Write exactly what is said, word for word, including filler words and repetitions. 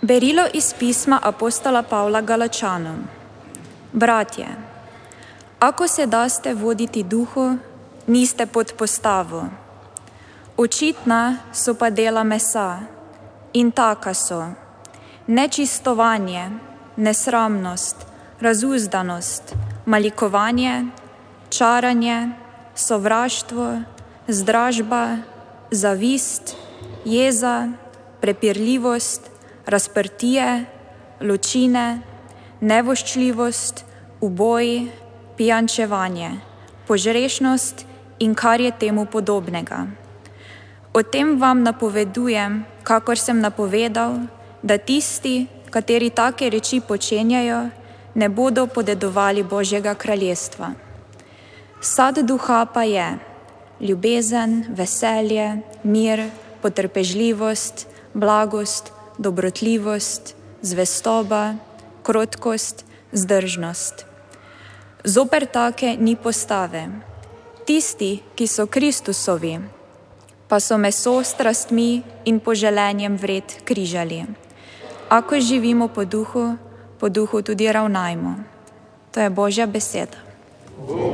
Berilo iz pisma apostola Pavla Galačanom. Bratje, ako se daste voditi duhu, niste pod postavo. Očitna so pa dela mesa in taka so: nečistovanje, nesramnost, razuzdanost, malikovanje, čaranje, sovraštvo, zdražba, zavist, jeza, prepirljivost, razprtije, ločine, nevoščljivost, uboj, pijančevanje, požrešnost in kar je temu podobnega. O tem vam napovedujem, kakor sem napovedal, da tisti, kateri take reči počenjajo, ne bodo podedovali Božjega kraljestva. Sad duha pa je ljubezen, veselje, mir, potrpežljivost, blagost, dobrotljivost, zvestoba, krotkost, zdržnost. Zoper take ni postave. Tisti, ki so Kristusovi, pa so meso s strastmi in poželenjem vred križali. Ako živimo po duhu, po duhu tudi ravnajmo. To je Božja beseda.